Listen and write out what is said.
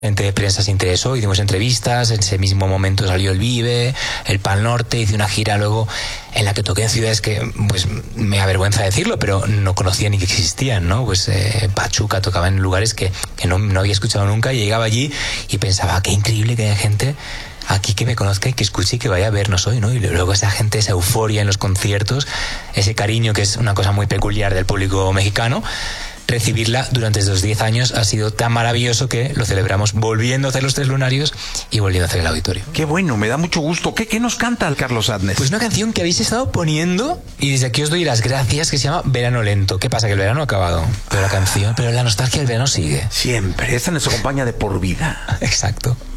Gente de prensa se interesó, hicimos entrevistas, en ese mismo momento salió el Vive, el Pal Norte, hice una gira luego en la que toqué en ciudades que, pues, me avergüenza decirlo, pero no conocía ni que existían, ¿no? Pues Pachuca, tocaba en lugares que no había escuchado nunca, y llegaba allí y pensaba, qué increíble que haya gente aquí que me conozca y que escuche y que vaya a vernos hoy, ¿no? Y luego esa gente, esa euforia en los conciertos, ese cariño que es una cosa muy peculiar del público mexicano, recibirla durante estos 10 años ha sido tan maravilloso que lo celebramos volviendo a hacer los 3 Lunarios y volviendo a hacer el auditorio. Qué bueno, me da mucho gusto. ¿Qué nos canta Carlos Adnes? Pues una canción que habéis estado poniendo y desde aquí os doy las gracias, que se llama Verano Lento. ¿Qué pasa? Que el verano ha acabado, pero la canción, pero la nostalgia del verano sigue. Siempre, esta nos acompaña de por vida. Exacto.